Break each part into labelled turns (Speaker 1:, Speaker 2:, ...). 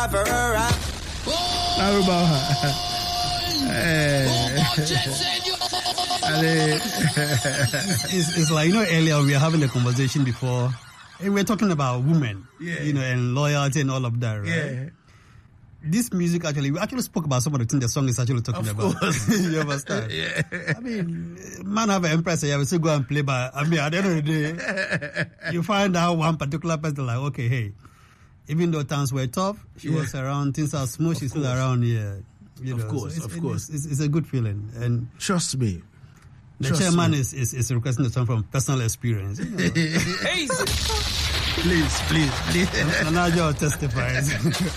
Speaker 1: It's like, earlier we were having a conversation before, and we're talking about women, and loyalty and all of that, right?
Speaker 2: Yeah.
Speaker 1: This music we actually spoke about some of the things the song is actually talking about. You understand?
Speaker 2: Yeah.
Speaker 1: I mean, man have an empress, I will still go and play, but I mean, at the end of the day, you find out one particular person like, okay, hey, even though times were tough, she was around, things are smooth, she's still around here.
Speaker 2: Of course.
Speaker 1: It's a good feeling. And
Speaker 2: trust me.
Speaker 1: The chairman is requesting the song from personal experience.
Speaker 2: Hey, please.
Speaker 1: And now Joe testifies.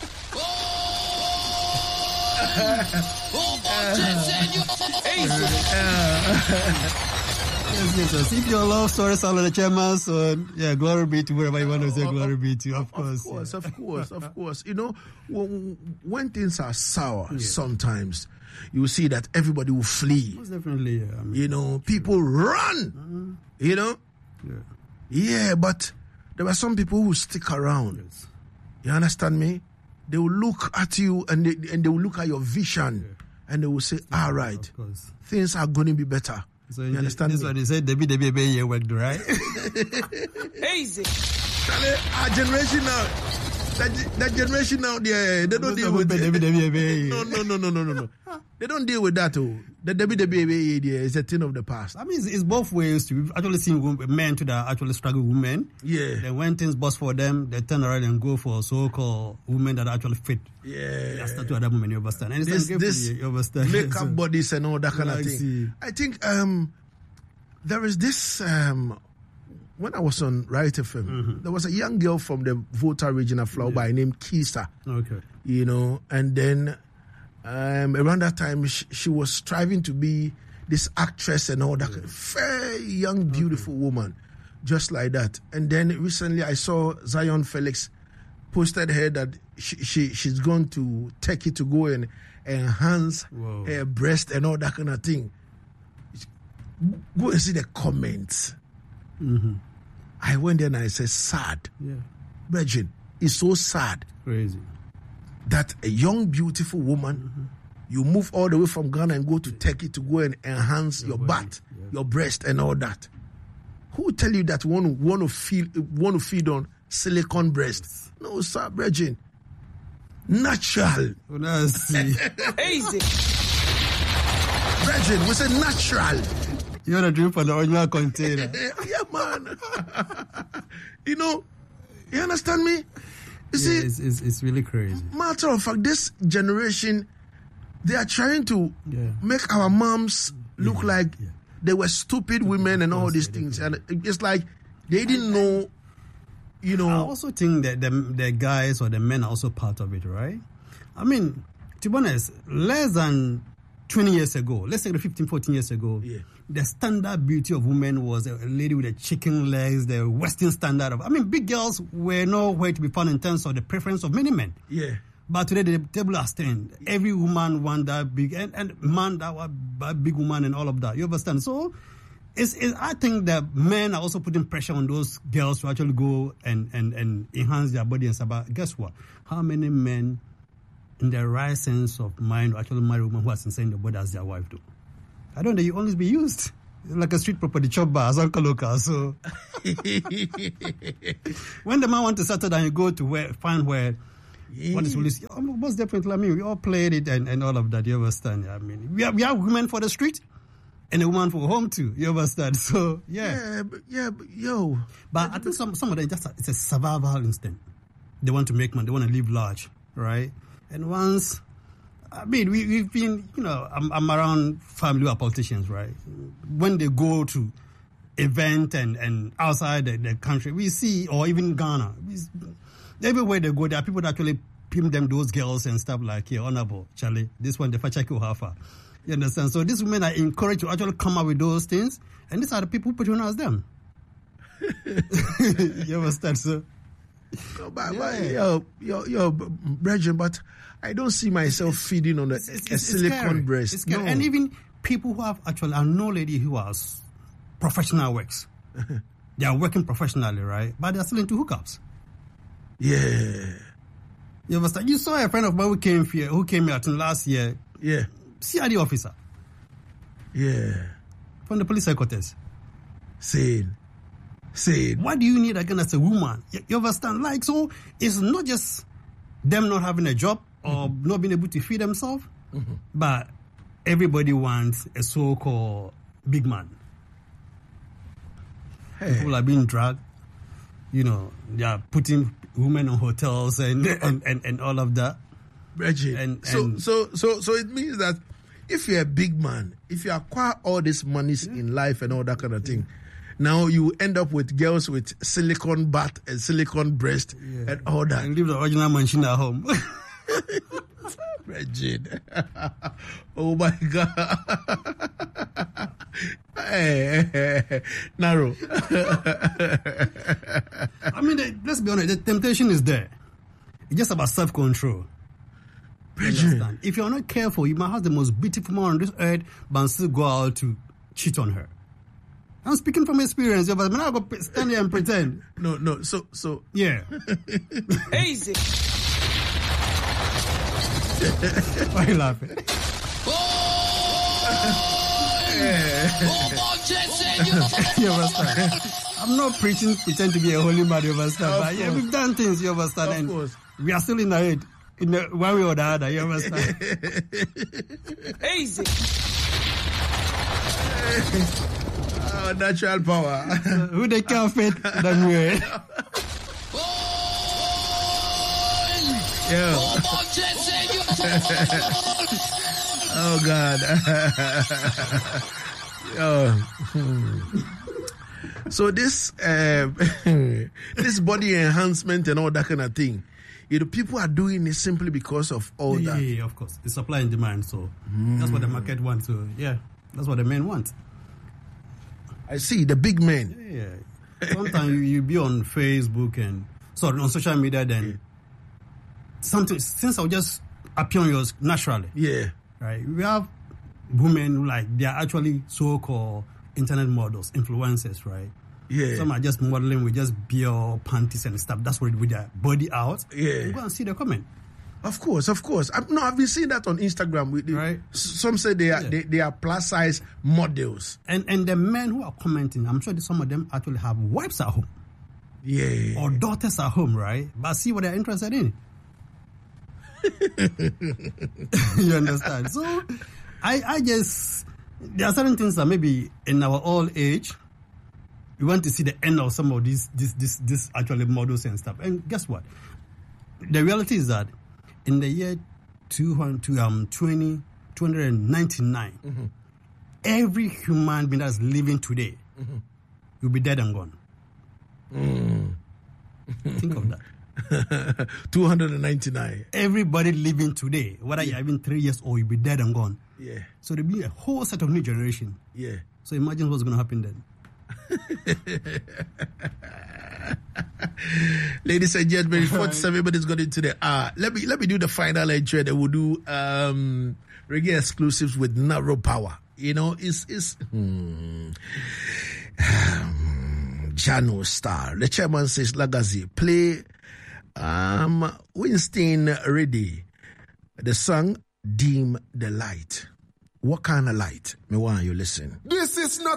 Speaker 1: Yes. If your love story sound like the chairman's son, glory be to wherever you want to say glory be to, of course.
Speaker 2: Of course. When things are sour, sometimes you will see that everybody will flee.
Speaker 1: Most definitely,
Speaker 2: people run. Yeah, but there are some people who stick around.
Speaker 1: Yes.
Speaker 2: You understand me? They will look at you and they will look at your vision and they will say, all right, things are going to be better.
Speaker 1: So
Speaker 2: you understand
Speaker 1: this
Speaker 2: me?
Speaker 1: What they said, Debbie worked, right?
Speaker 2: Easy. Our generation now, that generation now, they don't deal with No. They don't deal with that. The Debbie is a thing of the past.
Speaker 1: I mean, it's both ways. We've actually seen men that actually struggle with women.
Speaker 2: Yeah.
Speaker 1: Then when things bust for them, they turn around and go for so-called women that actually fit.
Speaker 2: Yeah.
Speaker 1: That's not to other women, you understand? And
Speaker 2: this
Speaker 1: you understand?
Speaker 2: Makeup bodies and all that kind of thing. I think there is this... when I was on Riot FM, there was a young girl from the Volta regional flower by name Kisa.
Speaker 1: Okay.
Speaker 2: And then around that time, she was striving to be this actress and all that. Very young, beautiful woman, just like that. And then recently I saw Zion Felix posted her that she's going to take it to go and enhance her breast and all that kind of thing. Go and see the comments. I went there and I said, sad.
Speaker 1: Yeah.
Speaker 2: Virgin, it's so sad.
Speaker 1: Crazy.
Speaker 2: That a young, beautiful woman, you move all the way from Ghana and go to Turkey to go and enhance your butt, your breast and all that. Who will tell you that want to feed on silicone breasts? No, sir, Virgin. Natural.
Speaker 1: Easy.
Speaker 2: Virgin, we say natural.
Speaker 1: You want to drink from the original container.
Speaker 2: Yeah, man. You understand me? You see,
Speaker 1: it's really crazy.
Speaker 2: Matter of fact, this generation, they are trying to make our moms look like they were stupid women and all these things. And it's like they didn't know,
Speaker 1: I also think that the guys or the men are also part of it, right? I mean, to be honest, less than 20 years ago, let's say 15, 14 years ago, the standard beauty of women was a lady with the chicken legs, the Western standard of... I mean, big girls were nowhere to be found in terms of the preference of many men.
Speaker 2: Yeah.
Speaker 1: But today, the table has turned. Every woman wants that big... And man, that big woman and all of that. You understand? So, I think that men are also putting pressure on those girls to actually go and enhance their body and stuff. But guess what? How many men, in their right sense of mind, will actually marry a woman who has insane their body as their wife, though? I don't know, you always be used like a street property chop bar as Uncle Lucas. So when the man wants to settle down, you go to what is really most definitely. I mean, we all played it and all of that. You understand? I mean, we are women for the street and a woman for home too. You understand? So
Speaker 2: But
Speaker 1: I think some of them it's a survival instinct. They want to make money. They want to live large, right? And once. I mean, we've been, I'm around family who are politicians, right? When they go to event and outside the country, we see, or even Ghana, everywhere they go, there are people that actually pimp them, those girls and stuff like, honorable, Charlie, this one, the Fachaki Hafa. You understand? So these women are encouraged to actually come up with those things, and these are the people who patronize them. You understand, sir?
Speaker 2: Brethren, but I don't see myself feeding on a silicone breast.
Speaker 1: No. And even people who have actually, I know lady who has professional works. They are working professionally, right? But they're still into hookups.
Speaker 2: Yeah.
Speaker 1: You understand? You saw a friend of mine who came here I think last year.
Speaker 2: Yeah.
Speaker 1: CID officer.
Speaker 2: Yeah.
Speaker 1: From the police headquarters.
Speaker 2: Saying.
Speaker 1: What do you need again as a woman? You understand? Like, so it's not just them not having a job or not being able to feed themselves, but everybody wants a so-called big man.
Speaker 2: Hey.
Speaker 1: People are being dragged. You know, they are putting women on hotels and all of that.
Speaker 2: Bridget. So it means that if you're a big man, if you acquire all these monies in life and all that kind of thing, now you end up with girls with silicone butt and silicone breast and all that.
Speaker 1: And leave the original machine at home.
Speaker 2: Bridget. Oh my God. Hey. Narrow.
Speaker 1: I mean, let's be honest, the temptation is there. It's just about self-control. If you're not careful, you might have the most beautiful woman on this earth, but still go out to cheat on her. I'm speaking from experience, but I'm not going to stand there and pretend.
Speaker 2: No. So.
Speaker 1: Yeah.
Speaker 2: Easy.
Speaker 1: Why are you laughing? You understand? I'm not preaching, pretend to be a holy man, you understand? But yeah, we've done things, you understand?
Speaker 2: Of course.
Speaker 1: We are still in the head. In the one way or the other, you understand?
Speaker 2: Easy. Natural power.
Speaker 1: Who they can't fit than we.
Speaker 2: Oh God. So this this body enhancement and all that kind of thing, people are doing it simply because of all that.
Speaker 1: Yeah, of course. It's supply and demand, so that's what the market wants. So yeah, that's what the men want.
Speaker 2: I see, the big men.
Speaker 1: Yeah. Sometimes you be on Facebook and on social media, then something since I'll just appear on yours naturally.
Speaker 2: Yeah.
Speaker 1: Right. We have women who they are actually so-called internet models, influencers, right?
Speaker 2: Yeah.
Speaker 1: Some are just modeling with just beer, panties and stuff. That's what with their body out.
Speaker 2: Yeah.
Speaker 1: You go and see the comment.
Speaker 2: Of course. I've been seeing that on Instagram.
Speaker 1: Right.
Speaker 2: Some say they are plus size models.
Speaker 1: And the men who are commenting, I'm sure that some of them actually have wives at home.
Speaker 2: Yeah.
Speaker 1: Or daughters at home, right? But see what they're interested in. You understand? So I guess there are certain things that maybe in our old age we want to see the end of some of these actually models and stuff. And guess what? The reality is that in the year 299, every human being that's living today will be dead and gone. Think of that.
Speaker 2: 299.
Speaker 1: Everybody living today, whether you're even 3 years old, you'll be dead and gone.
Speaker 2: Yeah.
Speaker 1: So there'll be a whole set of new generation.
Speaker 2: Yeah.
Speaker 1: So imagine what's going to happen then.
Speaker 2: Ladies and gentlemen, 47 minutes got into the hour. Let me do the final entry. Then we'll do reggae exclusives with Narrow Power. You know, it's Jano Star. The chairman says, Lagazi, play Winston Ready. The song Dim the Light. What kind of light? Me want you listen.
Speaker 3: This is not